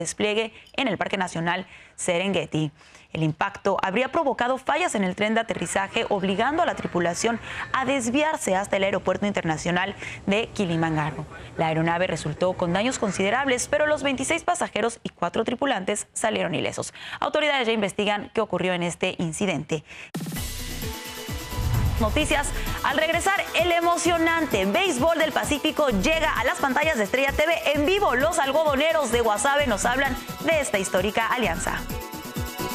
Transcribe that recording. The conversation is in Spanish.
despliegue en el Parque Nacional Serengeti. El impacto habría provocado fallas en el tren de aterrizaje, obligando a la tripulación a desviarse hasta el Aeropuerto Internacional de Kilimanjaro. La aeronave resultó con daños considerables, pero los 26 pasajeros y 4 tripulantes salieron ilesos. Autoridades ya investigan qué ocurrió en este incidente. Noticias. Al regresar, el emocionante béisbol del Pacífico llega a las pantallas de Estrella TV en vivo. Los algodoneros de Guasave nos hablan de esta histórica alianza.